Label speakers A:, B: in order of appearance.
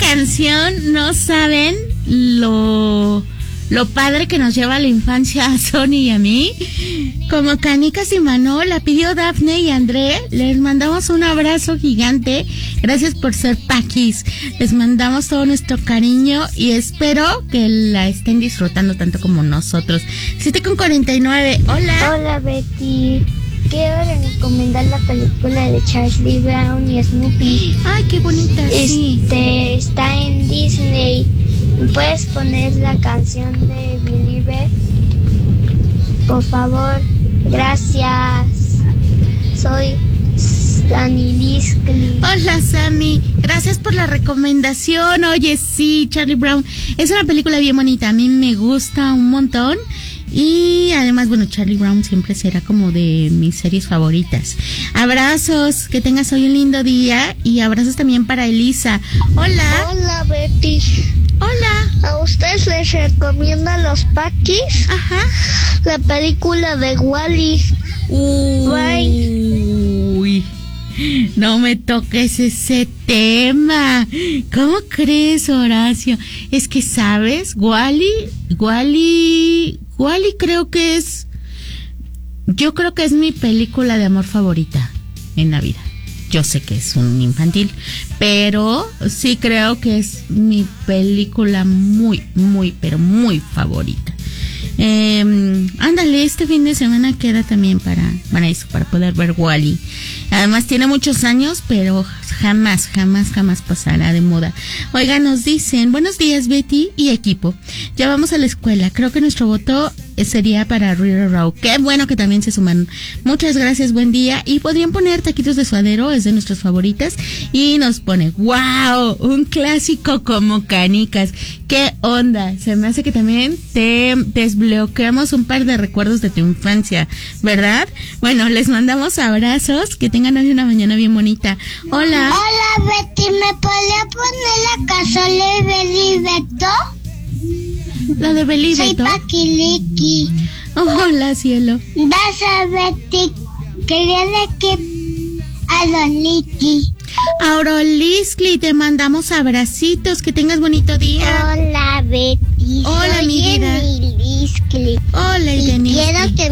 A: canción, no saben lo padre que nos lleva a la infancia a Sony y a mí. Como Canicas y Manó, la pidió Dafne y André. Les mandamos un abrazo gigante. Gracias por ser paquis. Les mandamos todo nuestro cariño y espero que la estén disfrutando tanto como nosotros. 7:49. Hola.
B: Hola, Betty. Quiero recomendar la película de Charlie Brown y Snoopy.
A: Ay, qué bonita, sí.
B: Está en Disney. ¿Puedes poner la canción de Believer? Por favor, gracias. Soy Sammy Diskley.
A: Hola, Sammy. Gracias por la recomendación. Oye, sí, Charlie Brown es una película bien bonita. A mí me gusta un montón. Y además, bueno, Charlie Brown siempre será como de mis series favoritas. Abrazos, que tengas hoy un lindo día. Y abrazos también para Elisa. Hola.
B: Hola, Betty.
A: Hola.
B: ¿A ustedes les recomiendo los Paquis?
A: Ajá.
B: La película de Wall-E.
A: Uy, no me toques ese tema. ¿Cómo crees, Horacio? Es que, ¿sabes? Wall-E creo que es... Yo creo que es mi película de amor favorita en la vida. Yo sé que es un infantil, pero sí creo que es mi película muy, muy, pero muy favorita. Ándale, este fin de semana queda también para eso, para poder ver Wall-E. Además tiene muchos años, pero jamás pasará de moda. Oiga, nos dicen, buenos días Betty y equipo, ya vamos a la escuela, creo que nuestro voto sería para River Row. Qué bueno que también se sumaron. Muchas gracias, buen día. Y podrían poner Taquitos de Suadero, es de nuestras favoritas. Y nos pone, wow, un clásico como Canicas. ¿Qué onda? Se me hace que también te desbloqueamos un par de recuerdos de tu infancia, ¿verdad? Bueno, les mandamos abrazos, que tengan hoy una mañana bien bonita. Hola.
B: Hola, Betty, ¿me podría poner la canción de Belibeto?
A: La de Believer.
B: Soy Paquiliqui.
A: Hola, cielo.
B: Vas a Betty, quería de que a Loliki.
A: Auroliskli, te mandamos abracitos, que tengas bonito día.
B: Hola, Betty.
A: Hola,
B: soy
A: mi vida.
B: Emiliscli.
A: Hola,
B: y
A: Denise.
B: quiero que